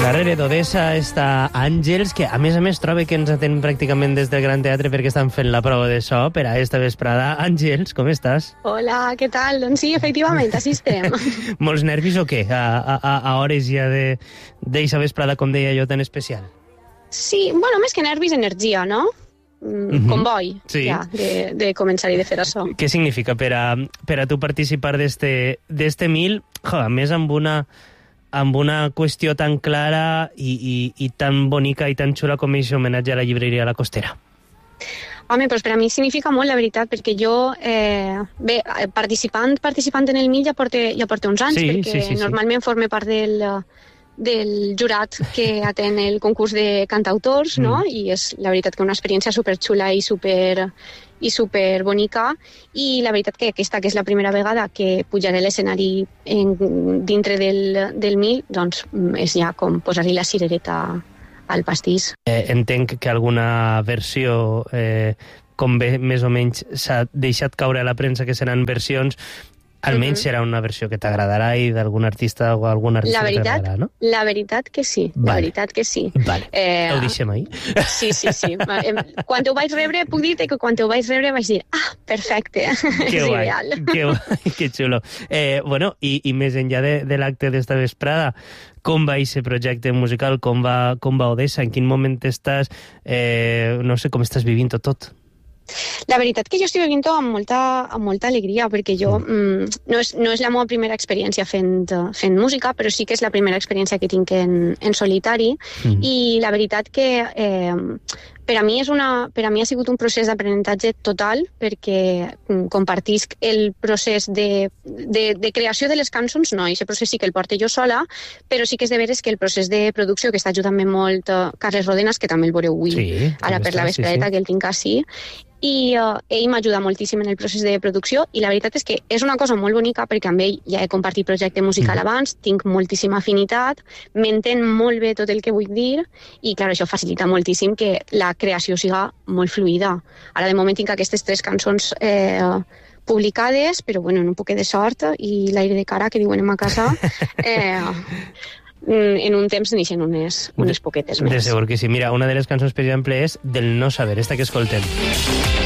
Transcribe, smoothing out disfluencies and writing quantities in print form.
Darrere d'Odessa està Àngels, que a més troba que ens atén pràcticament des del Gran Teatre perquè estan fent la prova de so per a esta vesprada. Àngels, com estàs? Hola, què tal? Doncs sí, efectivament, així estem. Molts nervis o què? A hores ja d'eixa vesprada, com deia jo, tan especial? Sí, bueno, més que nervis, energia, no? Comboi, sí. Ja, de començar i de fer això. Què significa per a tu participar d'este mil, a més amb una qüestió tan clara i tan bonica i tan xula com és homenatge a la llibreria La Costera? Home, doncs per a mi significa molt, la veritat, perquè jo, participant en el mil ja porto uns anys, perquè normalment forme part del jurat que atén el concurs de cantautors, no? I és la veritat que una experiència superxula i super bonica, i la veritat que aquesta, que és la primera vegada que pujaré a l'escenari dintre del mil, doncs és ja com posar-li la cirereta al pastís. Entenc que alguna versió, com bé més o menys s'ha deixat caure a la premsa que seran versions, almenys serà una versió que t'agradarà i d'algun artista o algun artista que t'agradarà, no? La veritat que sí, la veritat que sí. Vale, ho deixem ahir. Sí. Quan ho vaig rebre, puc dir-te que quan ho vaig rebre vaig dir, perfecte, és ideal. Que guai, que xulo. Bueno, i més enllà de l'acte d'esta vesprada, com va aquest projecte musical, com va Odessa, en quin moment estàs, no sé com estàs vivint-ho tot? La veritat que jo estic vivint-ho amb molta alegria, perquè jo no és la meva primera experiència fent música, però sí que és la primera experiència que tinc en solitari, i la veritat que per a mi ha sigut un procés d'aprenentatge total, perquè compartisc el procés de creació de les cançons, no, i aquest procés sí que el porto jo sola, però sí que és de veres que el procés de producció, que està ajudant-me molt Carles Rodenas, que també el veureu avui, ara per la vespradeta, que el tinc així, i ell m'ajuda moltíssim en el procés de producció, i la veritat és que és una cosa molt bonica, perquè amb ell ja he compartit projecte musical abans, tinc moltíssima afinitat, m'entén molt bé tot el que vull dir, i clar, això facilita moltíssim que la creació siga molt fluida. Ara de moment tinc aquestes 3 cançons publicades, però bueno, en un poquet de sort i l'aire de cara que diuen en ma casa, en un temps n'eixen unes poquetes més. De segur que sí. Mira, una de les cançons, per exemple, és Del no saber, esta que escoltem.